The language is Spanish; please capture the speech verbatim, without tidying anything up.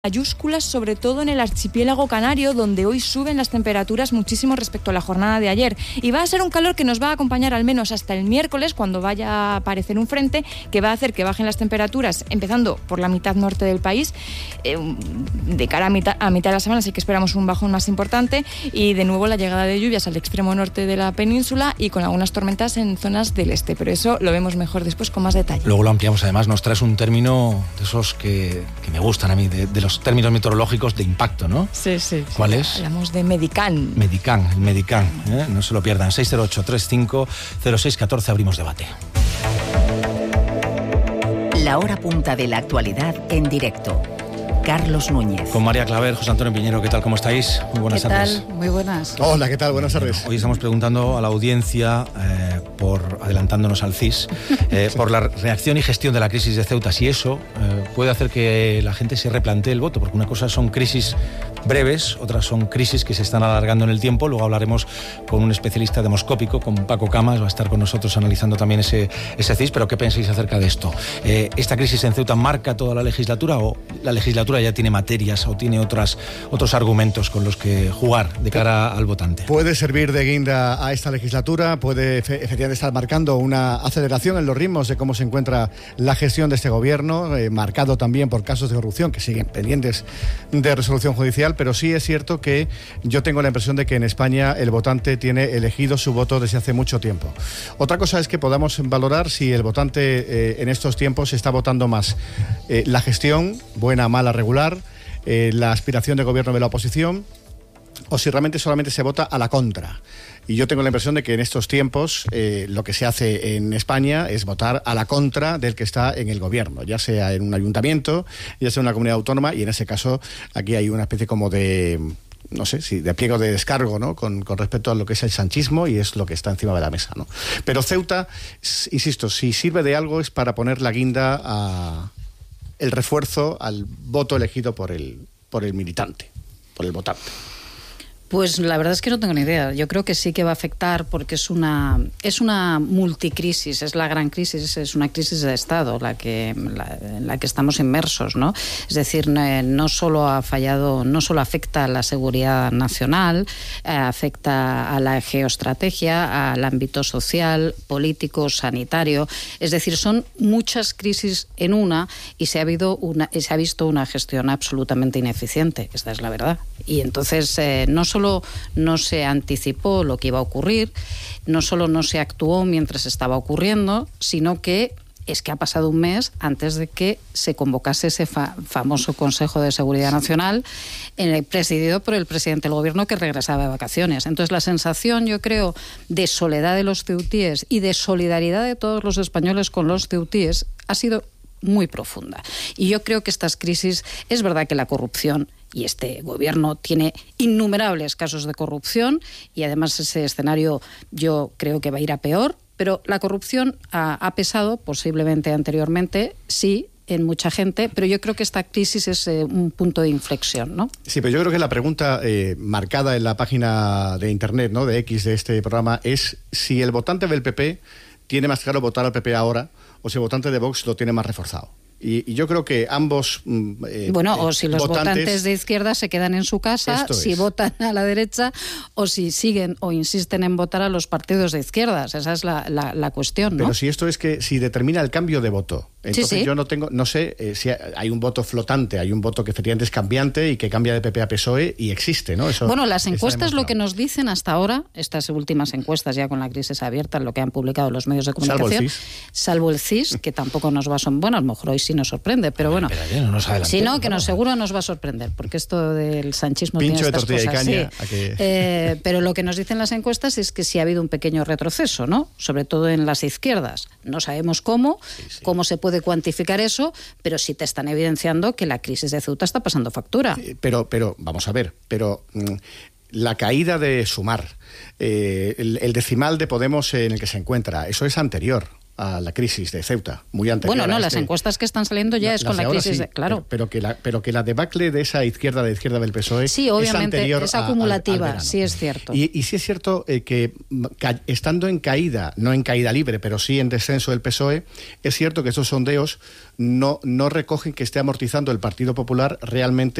mayúsculas, sobre todo en el archipiélago canario, donde hoy suben las temperaturas muchísimo respecto a la jornada de ayer. Y va a ser un calor que nos va a acompañar al menos hasta el miércoles, cuando vaya a aparecer un frente que va a hacer que bajen las temperaturas, empezando por la mitad norte del país. Eh, de cara a mitad, a mitad de la semana sí que esperamos un bajón más importante, y de nuevo la llegada de lluvias al extremo norte de la península y con algunas tormentas en zonas del este. Pero eso lo vemos mejor después con más detalle. Luego lo ampliamos. Además nos traes un término de esos que, que me gustan a mí, de, de los términos meteorológicos de impacto, ¿no? Sí, sí. ¿Cuál sí, es? Hablamos de Medicán. Medicán, el Medicán, ¿eh? No se lo pierdan. seis cero ocho, treinta y cinco, cero seis catorce, abrimos debate. La hora punta de la actualidad en directo. Carlos Núñez. Con María Claver, José Antonio Piñero, ¿qué tal? ¿Cómo estáis? Muy buenas ¿Qué tardes. tal? Muy buenas. Hola, ¿qué tal? Buenas tardes. Bueno, hoy estamos preguntando a la audiencia, eh, por adelantándonos al C I S, eh, por la reacción y gestión de la crisis de Ceuta, si eso eh, puede hacer que la gente se replantee el voto, porque una cosa son crisis breves, otras son crisis que se están alargando en el tiempo. Luego hablaremos con un especialista demoscópico, con Paco Camas, va a estar con nosotros analizando también ese, ese C I S, pero ¿qué pensáis acerca de esto? Eh, ¿Esta crisis en Ceuta marca toda la legislatura o la legislatura ya tiene materia o tiene otras, otros argumentos con los que jugar de cara al votante? Puede servir de guinda a esta legislatura, puede efectivamente estar marcando una aceleración en los ritmos de cómo se encuentra la gestión de este gobierno, eh, marcado también por casos de corrupción que siguen pendientes de resolución judicial, pero sí es cierto que yo tengo la impresión de que en España el votante tiene elegido su voto desde hace mucho tiempo. Otra cosa es que podamos valorar si el votante eh, en estos tiempos está votando más eh, la gestión, buena, mala, regular, Eh, la aspiración de gobierno de la oposición, o si realmente solamente se vota a la contra. Y yo tengo la impresión de que en estos tiempos eh, lo que se hace en España es votar a la contra del que está en el gobierno, ya sea en un ayuntamiento, ya sea en una comunidad autónoma, y en ese caso aquí hay una especie como de, no sé, si de pliego de descargo, ¿no? Con, con respecto a lo que es el sanchismo, y es lo que está encima de la mesa, ¿no? Pero Ceuta, insisto, si sirve de algo es para poner la guinda a el refuerzo al voto elegido por el, por el militante, por el votante. Pues la verdad es que no tengo ni idea. Yo creo que sí que va a afectar, porque es una es una multicrisis, es la gran crisis, es una crisis de Estado la que la, en la que estamos inmersos, ¿no? Es decir, no, no solo ha fallado, no solo afecta a la seguridad nacional, eh, afecta a la geoestrategia, al ámbito social, político, sanitario. Es decir, son muchas crisis en una, y se ha habido una se ha visto una gestión absolutamente ineficiente. Esta es la verdad. Y entonces eh, no solo no se anticipó lo que iba a ocurrir, no solo no se actuó mientras estaba ocurriendo, sino que es que ha pasado un mes antes de que se convocase ese fa- famoso Consejo de Seguridad Nacional, eh, presidido por el presidente del gobierno, que regresaba de vacaciones. Entonces la sensación, yo creo, de soledad de los ceutíes y de solidaridad de todos los españoles con los ceutíes ha sido muy profunda. Y yo creo que estas crisis, es verdad que la corrupción, y este gobierno tiene innumerables casos de corrupción, y además ese escenario yo creo que va a ir a peor, pero la corrupción ha, ha pesado, posiblemente anteriormente, sí, en mucha gente, pero yo creo que esta crisis es eh, un punto de inflexión, ¿no? Sí, pero yo creo que la pregunta eh, marcada en la página de internet, ¿no?, de X de este programa, es si el votante del P P tiene más claro votar al P P ahora, o si el votante de Vox lo tiene más reforzado. Y, y yo creo que ambos eh, bueno, o si los votantes, votantes de izquierda se quedan en su casa, si votan a la derecha, o si siguen o insisten en votar a los partidos de izquierdas. Esa es la, la, la cuestión, ¿no? Pero si esto es que si determina el cambio de voto, entonces sí, sí. yo no tengo, no sé eh, si hay un voto flotante, hay un voto que efectivamente es cambiante y que cambia de P P a P S O E, y existe, ¿no? Eso bueno, las encuestas lo que nos dicen hasta ahora, estas últimas encuestas ya con la crisis abierta, lo que han publicado los medios de comunicación, salvo el C I S, salvo el C I S, que tampoco nos va a son, bueno, a lo mejor hoy sí nos sorprende, pero bueno, pero no nos si no, que nos seguro nos va a sorprender, porque esto del sanchismo Pincho tiene estas de tortilla cosas, y caña, sí. que... eh, pero lo que nos dicen las encuestas es que sí ha habido un pequeño retroceso, ¿no? Sobre todo en las izquierdas. No sabemos cómo, sí, sí. cómo se puede cuantificar eso, pero sí te están evidenciando que la crisis de Ceuta está pasando factura. Pero, pero vamos a ver, pero mmm, la caída de Sumar, eh, el, el decimal de Podemos en el que se encuentra, eso es anterior. a la crisis de Ceuta, muy anterior. Bueno, no, a las este, encuestas que están saliendo ya la, es con la de crisis, sí, de, claro. Pero, pero, que la, pero que la debacle de esa izquierda, de izquierda del P S O E, sí, obviamente, es anterior es a, acumulativa, al, al sí es cierto. Y, y sí es cierto eh, que ca, estando en caída, no en caída libre, pero sí en descenso del P S O E, es cierto que esos sondeos no, no recogen que esté amortizando el Partido Popular realmente